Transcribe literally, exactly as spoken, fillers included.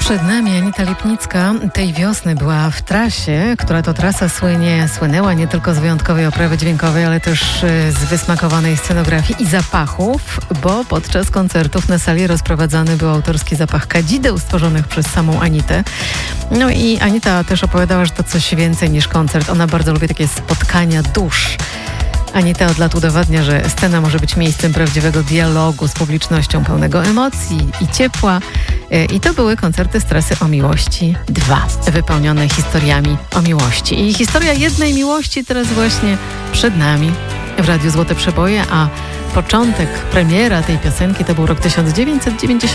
Przed nami Anita Lipnicka. Tej wiosny była w trasie, która to trasa słynie, słynęła nie tylko z wyjątkowej oprawy dźwiękowej, ale też z wysmakowanej scenografii i zapachów, bo podczas koncertów na sali rozprowadzany był autorski zapach kadzideł stworzonych przez samą Anitę. No i Anita też opowiadała, że to coś więcej niż koncert. Ona bardzo lubi takie spotkania dusz. Anita od lat udowadnia, że scena może być miejscem prawdziwego dialogu z publicznością, pełnego emocji i ciepła. I to były koncerty z trasy O Miłości dwa, wypełnione historiami o miłości. I historia jednej miłości teraz właśnie przed nami w Radiu Złote Przeboje, a początek, premiera tej piosenki to był rok tysiąc dziewięćset dziewięćdziesiąty